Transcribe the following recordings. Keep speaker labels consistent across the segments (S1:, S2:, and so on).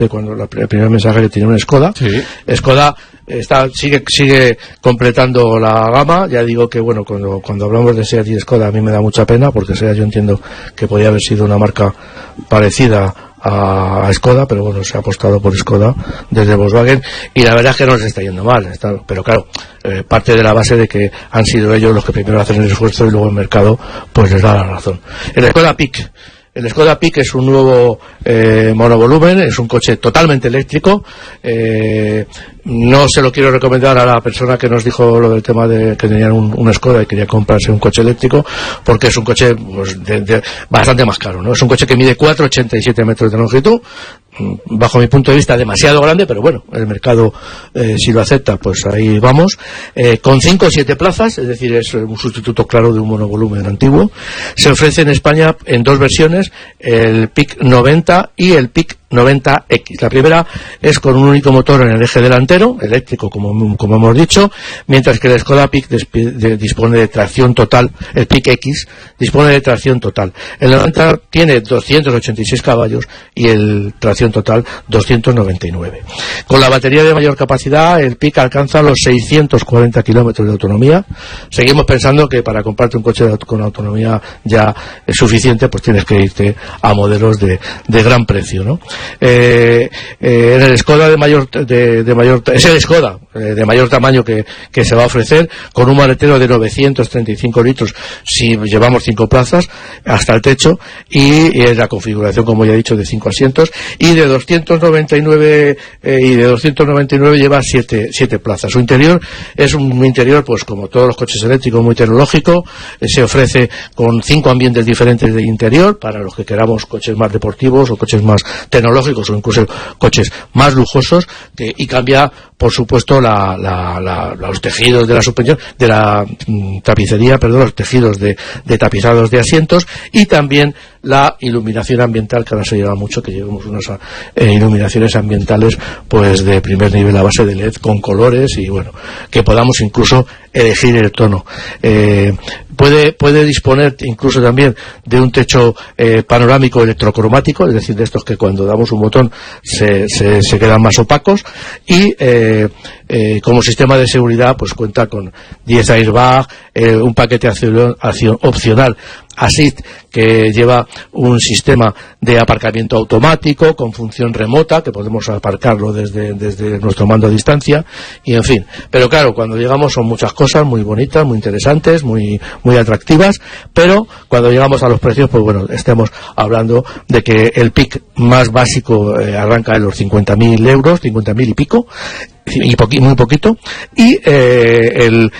S1: cuando el primer mensaje que tenía un Skoda.
S2: Sí.
S1: Skoda sigue completando la gama. Ya digo que bueno, cuando hablamos de Seat y Skoda a mí me da mucha pena, porque Seat yo entiendo que podía haber sido una marca parecida a Skoda, pero bueno, se ha apostado por Skoda desde Volkswagen y la verdad es que no les está yendo mal, pero claro, parte de la base de que han sido ellos los que primero hacen el esfuerzo y luego el mercado pues les da la razón. El Skoda Peak es un nuevo monovolumen, es un coche totalmente eléctrico. No se lo quiero recomendar a la persona que nos dijo lo del tema de que tenían un Skoda y quería comprarse un coche eléctrico, porque es un coche pues, bastante más caro, ¿no? Es un coche que mide 4,87 metros de longitud, bajo mi punto de vista demasiado grande, pero bueno, el mercado si lo acepta, pues ahí vamos, con 5 o 7 plazas, es decir, es un sustituto claro de un monovolumen antiguo. Se ofrece en España en dos versiones, el PIC 90 y el PIC 90X. La primera es con un único motor en el eje delantero, eléctrico como hemos dicho, mientras que el Skoda Peak dispone de tracción total, el Peak X dispone de tracción total. El 90 tiene 286 caballos y el tracción total 299. Con la batería de mayor capacidad, el Peak alcanza los 640 kilómetros de autonomía. Seguimos pensando que para comprarte un coche con autonomía ya suficiente, pues tienes que irte a modelos de gran precio, ¿no? En el Skoda es el Skoda de mayor tamaño que se va a ofrecer, con un maletero de 935 litros si llevamos 5 plazas hasta el techo, y la configuración, como ya he dicho, de 5 asientos, y de 299 lleva 7 plazas. Su interior es un interior, pues como todos los coches eléctricos, muy tecnológico. Se ofrece con 5 ambientes diferentes de interior para los que queramos coches más deportivos o coches más tecnológicos o incluso coches más lujosos, y cambia por supuesto los tejidos de la suspensión, de la tapicería, los tejidos de tapizados de asientos, y también la iluminación ambiental, que ahora se lleva mucho, que llevemos unas iluminaciones ambientales pues de primer nivel a base de LED con colores, y bueno, que podamos incluso elegir el tono. Puede disponer incluso también de un techo panorámico electrocromático, es decir, de estos que cuando damos un botón se quedan más opacos, y como sistema de seguridad pues cuenta con 10 airbags, un paquete opcional Assist, que lleva un sistema de aparcamiento automático con función remota, que podemos aparcarlo desde nuestro mando a distancia, y en fin. Pero claro, cuando llegamos son muchas cosas muy bonitas, muy interesantes, muy atractivas, pero cuando llegamos a los precios, pues bueno, estamos hablando de que el PIC más básico arranca en los 50.000 euros, 50.000 y pico, muy poquito, y el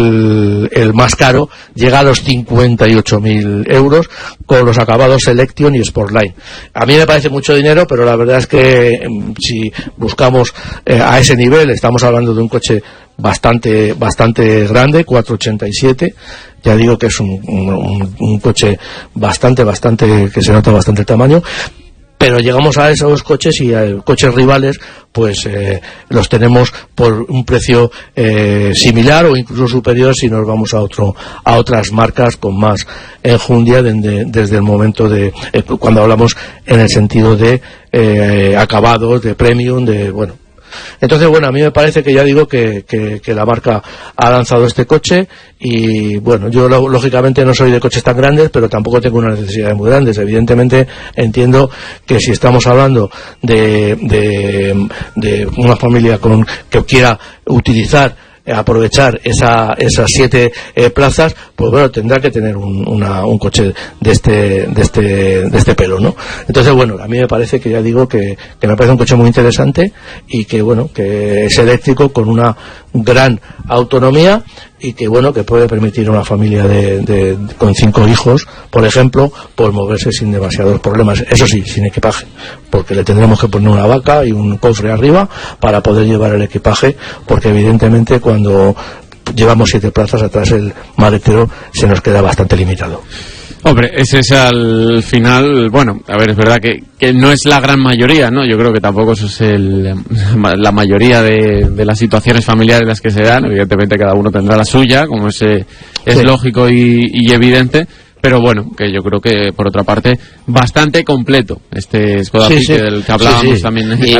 S1: más caro llega a los 58.000 euros con los acabados Selection y Sportline. A mí me parece mucho dinero, pero la verdad es que si buscamos a ese nivel, estamos hablando de un coche bastante grande, 487. Ya digo que es un coche bastante que se nota bastante el tamaño. Pero llegamos a esos coches, y a coches rivales pues los tenemos por un precio similar o incluso superior si nos vamos a otras marcas con más enjundia desde el momento de cuando hablamos en el sentido de acabados, de premium, de bueno. Entonces, bueno, a mí me parece que ya digo que la marca ha lanzado este coche, y bueno, yo lógicamente no soy de coches tan grandes, pero tampoco tengo unas necesidades muy grandes. Evidentemente entiendo que si estamos hablando de una familia que quiera aprovechar esas 7 plazas, pues bueno, tendrá que tener un coche de este pelo, ¿no? Entonces, bueno, a mí me parece que ya digo que me parece un coche muy interesante, y que bueno, que es eléctrico con una gran autonomía, y que bueno, que puede permitir a una familia con 5 hijos, por ejemplo, pues moverse sin demasiados problemas. Eso sí, sin equipaje, porque le tendremos que poner una vaca y un cofre arriba para poder llevar el equipaje, porque evidentemente cuando llevamos 7 plazas atrás, el maletero se nos queda bastante limitado.
S2: Hombre, ese es al final, bueno, a ver, es verdad que no es la gran mayoría, ¿no? Yo creo que tampoco eso es la mayoría de las situaciones familiares en las que se dan. Evidentemente cada uno tendrá la suya, como es
S1: sí,
S2: lógico y evidente, pero bueno, que yo creo que por otra parte bastante completo este Skoda Fitiz del que hablábamos también.
S3: Y